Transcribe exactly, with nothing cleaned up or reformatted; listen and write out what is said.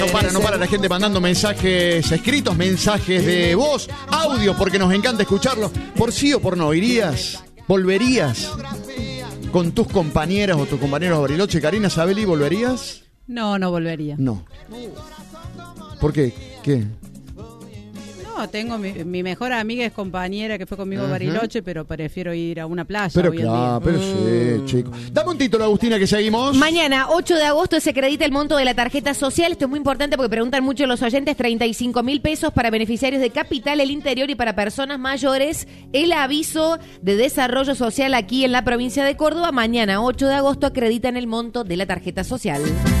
No para, no para la gente mandando mensajes escritos, mensajes de voz, audio, porque nos encanta escucharlos. Por sí o por no, ¿irías? ¿Volverías con tus compañeras o tus compañeros de Bariloche? Karina Sabelli, ¿volverías? No, no volvería. No. ¿Por qué? ¿Qué? No, tengo mi, mi mejor amiga es compañera que fue conmigo a Ajá. Bariloche, pero prefiero ir a una playa Pero hoy en claro, día. pero sí, chico. Dame un título, Agustina, que seguimos. Mañana, ocho de agosto, se acredita el monto de la tarjeta social. Esto es muy importante porque preguntan mucho los oyentes. treinta y cinco mil pesos para beneficiarios de Capital, el Interior y para personas mayores. El aviso de desarrollo social aquí en la provincia de Córdoba. Mañana, ocho de agosto, acreditan el monto de la tarjeta social.